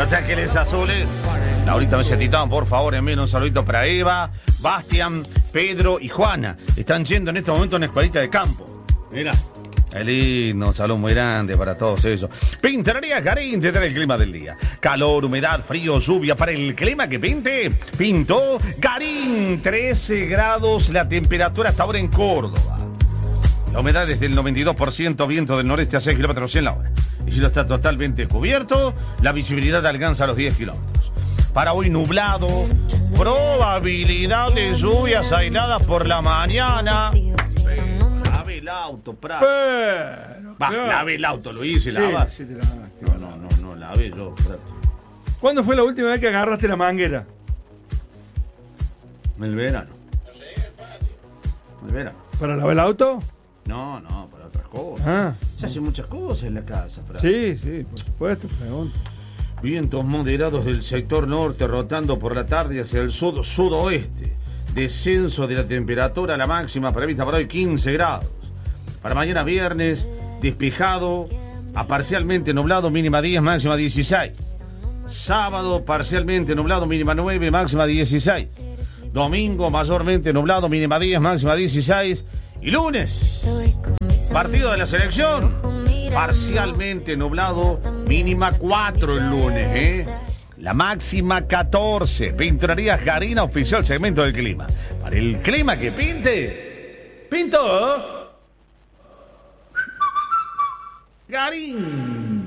Los Ángeles Azules. Laurita Mesetitán, por favor, envíen un saludito para Eva, Bastian, Pedro y Juana. Están yendo en este momento a una escuelita de campo. Mira. El lindo, un saludo muy grande para todos ellos. Pintaría Garín te trae el clima del día. Calor, humedad, frío, lluvia. Para el clima que pinte, pintó Garín. 13 grados la temperatura hasta ahora en Córdoba. La humedad es del 92%, viento del noreste a 6 kilómetros en la hora. El cielo está totalmente cubierto, la visibilidad alcanza los 10 kilómetros. Para hoy nublado, probabilidad de lluvias aisladas por la mañana. Lave el auto, Prato. Claro. Lave el auto, lo hice, Sí, lava. sí te lavaste. No, lave yo, Prato. ¿Cuándo fue la última vez que agarraste la manguera? En el verano. En el verano. ¿Para lavar el auto? No, para otras cosas. Ah. Se hacen muchas cosas en la casa, Prato. Sí, por supuesto, pregunto. Vientos moderados del sector norte rotando por la tarde hacia el sudoeste. Descenso de la temperatura, la máxima prevista para hoy 15 grados. Para mañana viernes, despejado a parcialmente nublado, mínima 10, máxima 16. Sábado, parcialmente nublado, mínima 9, máxima 16. Domingo, mayormente nublado, mínima 10, máxima 16. Y lunes, partido de la selección, parcialmente nublado, mínima 4 el lunes, La máxima 14. Pinturerías Garín, oficial segmento del clima. Para el clima que pinte, pinto Garín.